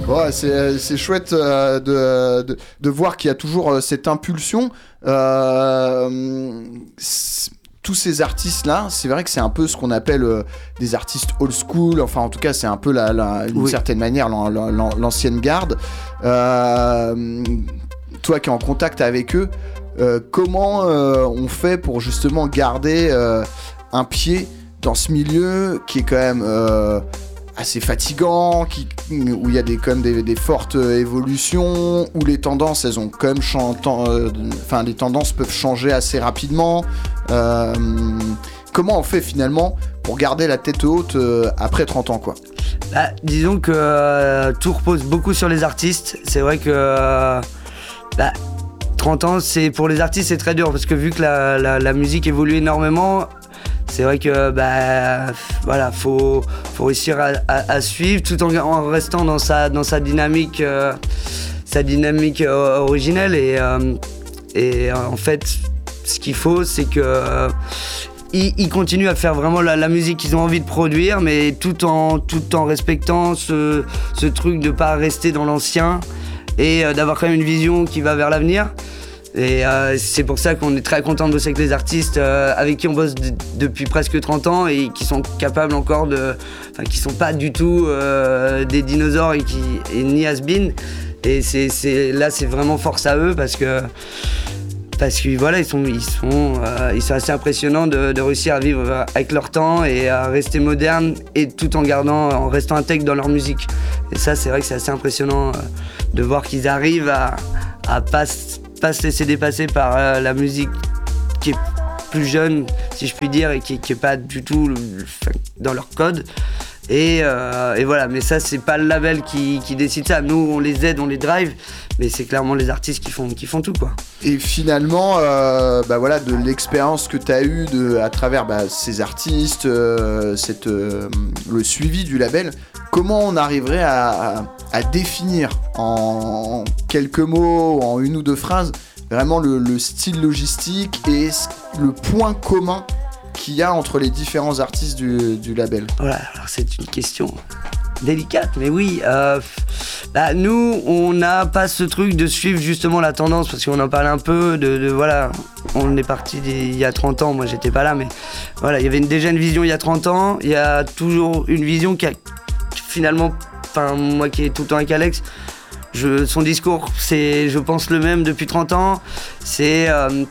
Ouais, c'est chouette de voir qu'il y a toujours cette impulsion. Tous ces artistes-là, c'est vrai que c'est un peu ce qu'on appelle des artistes old school. Enfin, en tout cas, c'est un peu d'une certaine manière l'ancienne garde. Toi qui es en contact avec eux, comment on fait pour justement garder un pied dans ce milieu qui est quand même assez fatigant, où il y a quand même des fortes évolutions, où les tendances, elles ont quand même les tendances peuvent changer assez rapidement. Comment on fait finalement pour garder la tête haute après 30 ans, quoi? Disons que tout repose beaucoup sur les artistes. C'est vrai que 30 ans, pour les artistes, c'est très dur parce que vu que la musique évolue énormément, c'est vrai que faut réussir à suivre tout en restant dans sa dynamique originelle et en fait ce qu'il faut c'est que ils continuent à faire vraiment la musique qu'ils ont envie de produire, mais tout en respectant ce truc de pas rester dans l'ancien et d'avoir quand même une vision qui va vers l'avenir. Et c'est pour ça qu'on est très content de bosser avec les artistes avec qui on bosse depuis presque 30 ans et qui sont capables encore qui sont pas du tout des dinosaures et ni has-been. Et là c'est vraiment force à eux parce que voilà, ils sont assez impressionnants de réussir à vivre avec leur temps et à rester modernes et tout en restant intègres dans leur musique. Et ça c'est vrai que c'est assez impressionnant de voir qu'ils arrivent à pas se laisser dépasser par la musique qui est plus jeune, si je puis dire, et qui est pas du tout dans leur code. Et voilà, mais ça c'est pas le label qui décide ça. Nous on les aide, on les drive, mais c'est clairement les artistes qui font tout, quoi. Et finalement, de l'expérience que tu as eue à travers ces artistes, le suivi du label, comment on arriverait à définir en quelques mots, en une ou deux phrases, vraiment le style logistique et le point commun qu'il y a entre les différents artistes du label? Voilà, alors c'est une question délicate, mais oui. Nous, on n'a pas ce truc de suivre justement la tendance, parce qu'on en parle un peu voilà, on est parti il y a 30 ans, moi j'étais pas là, mais voilà, il y avait déjà une vision il y a 30 ans, il y a toujours une vision qui a finalement, moi qui est tout le temps avec Alex, son discours, c'est, je pense, le même depuis 30 ans, c'est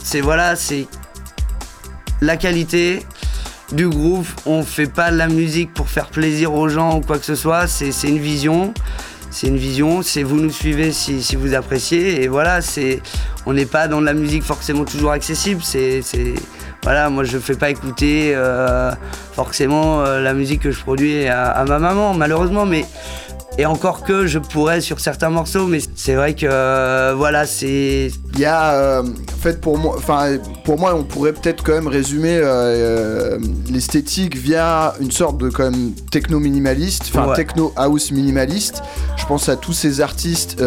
la qualité du groove. On fait pas de la musique pour faire plaisir aux gens ou quoi que ce soit, c'est une vision, c'est vous nous suivez si vous appréciez, et voilà, on n'est pas dans de la musique forcément toujours accessible, voilà, moi je fais pas écouter forcément la musique que je produis à ma maman, malheureusement, et encore que je pourrais sur certains morceaux, mais c'est vrai que voilà, c'est... Il y a, en fait, pour moi, on pourrait peut-être quand même résumer l'esthétique via une sorte de quand même techno-minimaliste, techno house minimaliste. Je pense à tous ces artistes,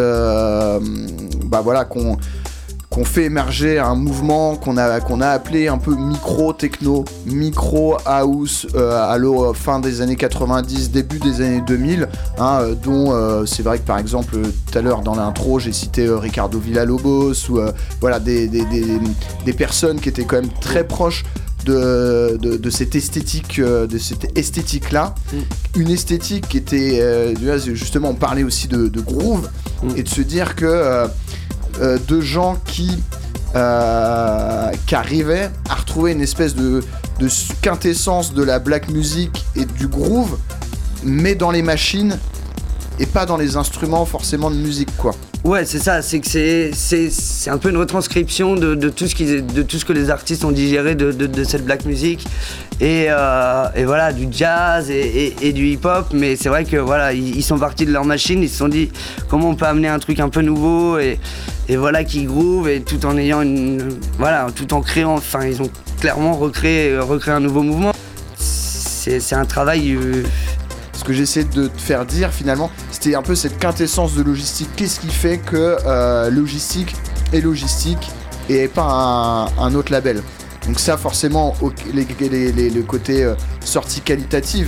qu'on fait émerger un mouvement qu'on a appelé un peu micro-techno, micro-house à la fin des années 90, début des années 2000, dont c'est vrai que par exemple tout à l'heure dans l'intro j'ai cité Ricardo Villalobos ou des personnes qui étaient quand même très proches de cette esthétique là, une esthétique qui était justement, on parlait aussi de groove, et de se dire que de gens qui arrivaient à retrouver une espèce de quintessence de la black music et du groove, mais dans les machines et pas dans les instruments forcément de musique, quoi. Ouais, c'est ça, c'est que c'est un peu une retranscription de tout ce que les artistes ont digéré de cette black music et voilà, du jazz et du hip-hop, mais c'est vrai que voilà, ils sont partis de leur machine, ils se sont dit comment on peut amener un truc un peu nouveau et voilà, qui groove, et tout en ayant tout en créant, ils ont clairement recréé un nouveau mouvement. C'est un travail... Ce que j'essaie de te faire dire finalement, c'était un peu cette quintessence de logistique. Qu'est-ce qui fait que logistique est logistique et pas un autre label? Donc ça forcément, le côté sortie qualitative.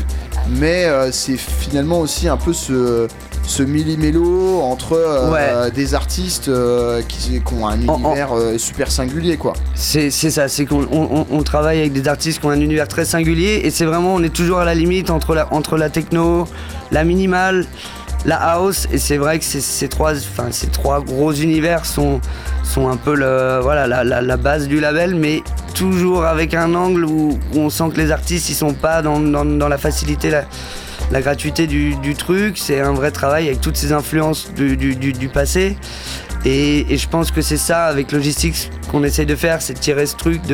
mais c'est finalement aussi un peu ce millimélo entre des artistes qui ont un univers super singulier, quoi. C'est ça, c'est qu'on travaille avec des artistes qui ont un univers très singulier, et c'est vraiment, on est toujours à la limite entre la techno, la minimale, la house, et c'est vrai que ces trois gros univers sont un peu la base du label, mais toujours avec un angle où on sent que les artistes ils sont pas dans la facilité, la gratuité du truc. C'est un vrai travail avec toutes ces influences du passé, et je pense que c'est ça avec Logistics qu'on essaye de faire, c'est de tirer ce truc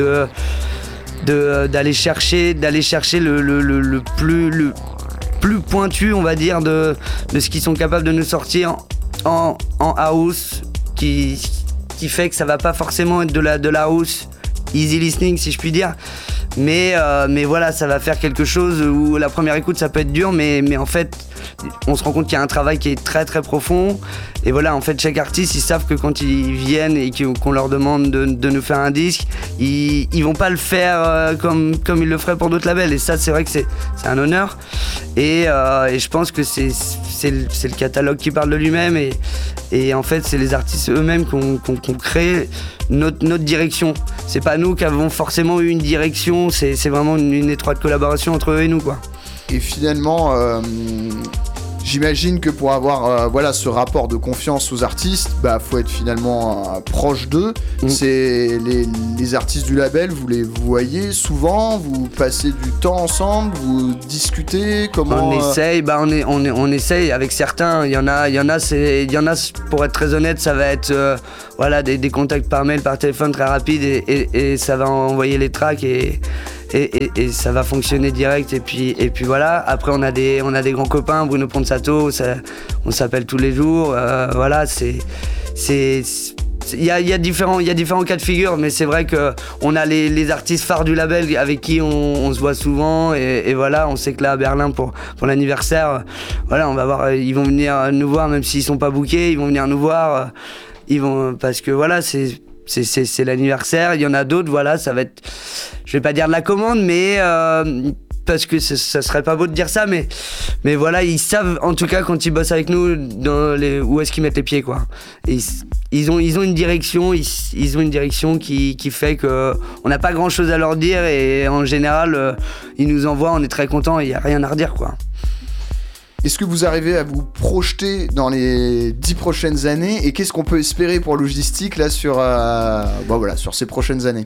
d'aller chercher le plus pointu, on va dire, de ce qu'ils sont capables de nous sortir en house, qui fait que ça va pas forcément être de la house easy listening, si je puis dire, mais voilà, ça va faire quelque chose où la première écoute ça peut être dur, mais en fait on se rend compte qu'il y a un travail qui est très très profond, et voilà, en fait chaque artiste, ils savent que quand ils viennent et qu'on leur demande de nous faire un disque, ils vont pas le faire comme ils le feraient pour d'autres labels, et ça c'est vrai que c'est un honneur, et je pense que c'est le catalogue qui parle de lui-même, et en fait c'est les artistes eux-mêmes qu'on crée notre direction. C'est pas nous qui avons forcément eu une direction, c'est vraiment une étroite collaboration entre eux et nous, quoi. Et finalement, j'imagine que pour avoir ce rapport de confiance aux artistes, faut être finalement proche d'eux. C'est les artistes du label, vous les voyez souvent, vous passez du temps ensemble, vous discutez, comment... On essaye, on essaye avec certains. Il y en a, pour être très honnête, ça va être des contacts par mail, par téléphone très rapides, et ça va envoyer les tracks et ça va fonctionner direct, et puis voilà. Après on a des grands copains, Bruno Ponsato, on s'appelle tous les jours, il y a différents cas de figure, mais c'est vrai que on a les artistes phares du label avec qui on se voit souvent, et voilà, on sait que là à Berlin pour l'anniversaire, on va voir, ils vont venir nous voir, même s'ils sont pas bookés, ils vont venir nous voir, parce que voilà, c'est l'anniversaire. Il y en a d'autres, ça va être, je vais pas dire de la commande, mais parce que ça serait pas beau de dire ça, mais voilà, ils savent en tout cas quand ils bossent avec nous où est-ce qu'ils mettent les pieds, quoi. Et ils ont une direction, ils ont une direction qui fait que on n'a pas grand chose à leur dire, et en général ils nous envoient, on est très contents, il y a rien à redire, quoi. Est-ce que vous arrivez à vous projeter dans les 10 prochaines années, et qu'est-ce qu'on peut espérer pour Logistic là sur ces prochaines années?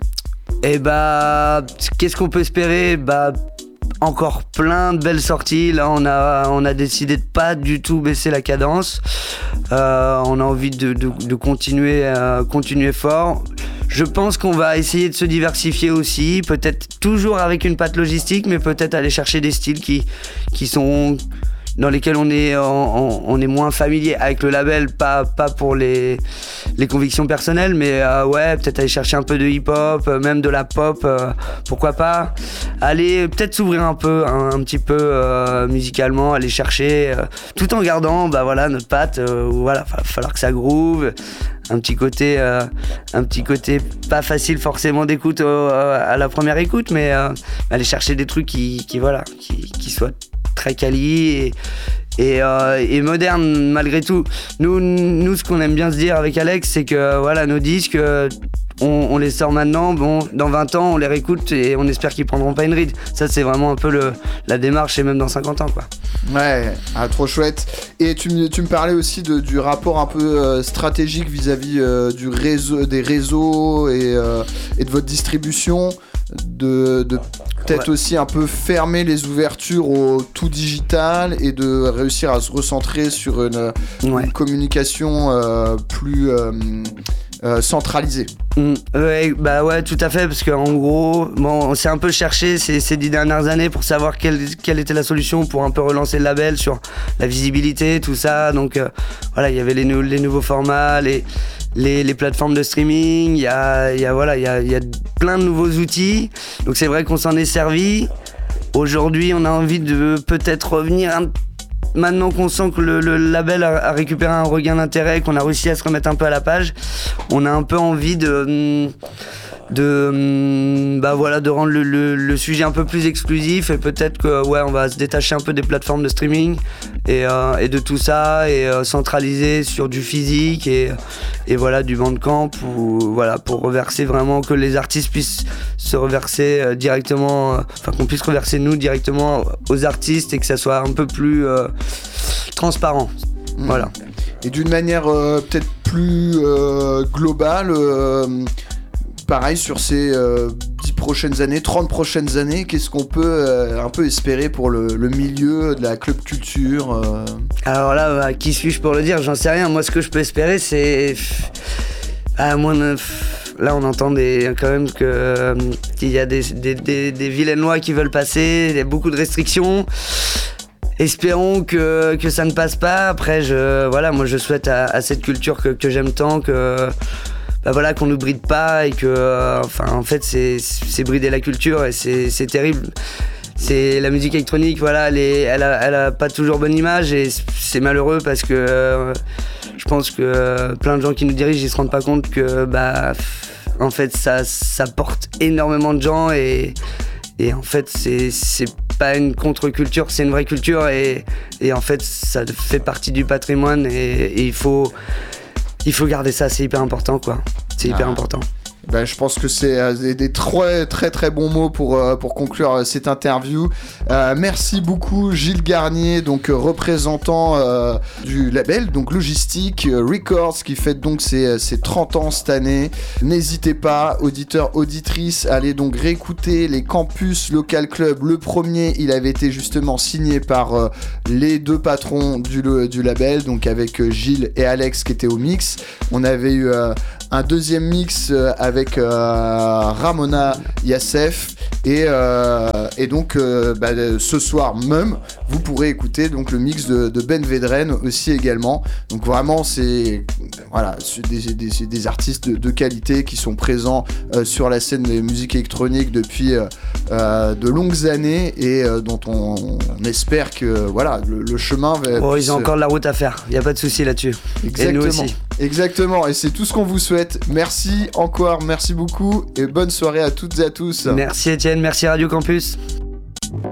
Qu'est-ce qu'on peut espérer? Encore plein de belles sorties. Là, on a décidé de pas du tout baisser la cadence. On a envie de continuer fort. Je pense qu'on va essayer de se diversifier aussi, peut-être toujours avec une patte logistique, mais peut-être aller chercher des styles qui sont dans lesquels on est moins familier avec le label, pas pour les convictions personnelles, mais peut-être aller chercher un peu de hip-hop, même de la pop, pourquoi pas. Aller peut-être s'ouvrir un petit peu musicalement, aller chercher, tout en gardant notre patte, va falloir que ça groove, un petit côté pas facile forcément d'écoute à la première écoute, mais aller chercher des trucs qui soient très quali et moderne malgré tout. Nous, ce qu'on aime bien se dire avec Alex, c'est que nos disques, on les sort maintenant, dans 20 ans on les réécoute et on espère qu'ils prendront pas une ride. Ça, c'est vraiment un peu la démarche, et même dans 50 ans, quoi. Ouais, trop chouette. Et tu me parlais aussi du rapport un peu stratégique vis-à-vis des réseaux et de votre distribution, de peut-être aussi un peu fermer les ouvertures au tout digital, et de réussir à se recentrer sur une communication plus centralisée. Ouais, tout à fait, parce qu'en gros, on s'est un peu cherché ces 10 dernières années pour savoir quelle était la solution pour un peu relancer le label sur la visibilité, tout ça. Donc il y avait les nouveaux formats, les plateformes de streaming, il y a plein de nouveaux outils. Donc c'est vrai qu'on s'en est servi. Aujourd'hui, on a envie de peut-être revenir maintenant qu'on sent que le label a récupéré un regain d'intérêt, qu'on a réussi à se remettre un peu à la page. On a un peu envie de de rendre le sujet un peu plus exclusif, et peut-être que on va se détacher un peu des plateformes de streaming et de tout ça, et centraliser sur du physique et voilà, du Bandcamp, pour reverser vraiment, que les artistes puissent se reverser directement, qu'on puisse reverser nous directement aux artistes, et que ça soit un peu plus transparent. Voilà. Et d'une manière peut-être plus globale, pareil, sur ces 10 prochaines années, 30 prochaines années, qu'est-ce qu'on peut un peu espérer pour le milieu de la club culture Alors là, qui suis-je pour le dire? J'en sais rien. Moi, ce que je peux espérer, c'est... là, on entend quand même qu'il y a des vilaines lois qui veulent passer, il y a beaucoup de restrictions. Espérons que ça ne passe pas. Après, moi, je souhaite à cette culture que j'aime tant qu'on nous bride pas, et que, en fait, c'est brider la culture, et c'est terrible. C'est la musique électronique, elle a pas toujours bonne image, et c'est malheureux, parce que je pense que plein de gens qui nous dirigent, ils se rendent pas compte que, en fait, ça porte énormément de gens, et en fait, c'est pas une contre-culture, c'est une vraie culture, et en fait, ça fait partie du patrimoine, et il faut garder ça, c'est hyper important, quoi. C'est hyper important. Je pense que c'est des très très très bons mots pour conclure cette interview. Merci beaucoup Gilles Garnier, donc représentant du label donc Logistic Records, qui fête donc ses 30 ans cette année. N'hésitez pas, auditeurs, auditrices, à aller donc réécouter les Campus Local Club. Le premier, il avait été justement signé par les deux patrons du label, donc avec Gilles et Alex qui étaient au mix. On avait eu un deuxième mix avec Ramona Yassef, et donc ce soir même vous pourrez écouter donc le mix de Ben Vedren aussi également. Donc vraiment c'est des artistes de qualité qui sont présents sur la scène de musique électronique depuis de longues années, et dont on espère que le chemin va... ils ont encore de la route à faire, il n'y a pas de souci là-dessus. Exactement. Et nous aussi. Exactement, et c'est tout ce qu'on vous souhaite. Merci encore, merci beaucoup, et bonne soirée à toutes et à tous. Merci Étienne, merci Radio Campus.